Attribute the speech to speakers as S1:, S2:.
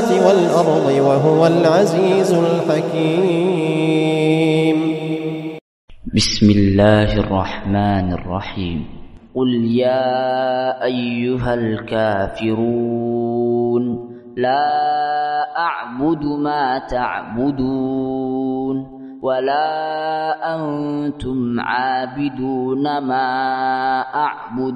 S1: والأرض وهو العزيز الحكيم.
S2: بسم الله الرحمن الرحيم. قل يا أيها الكافرون لا أعبد ما تعبدون ولا أنتم عابدون ما أعبد